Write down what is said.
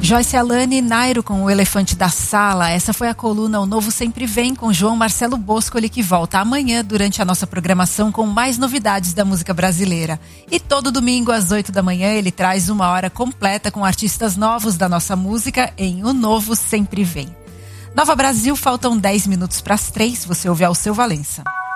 Joyce Alane e Nairo com o Elefante da Sala. Essa foi a coluna O Novo Sempre Vem, com João Marcelo Boscoli, que volta amanhã durante a nossa programação com mais novidades da música brasileira. E todo domingo às 8 da manhã ele traz uma hora completa com artistas novos da nossa música em O Novo Sempre Vem. Nova Brasil, faltam 10 minutos para as 3, você ouve Alceu Valença.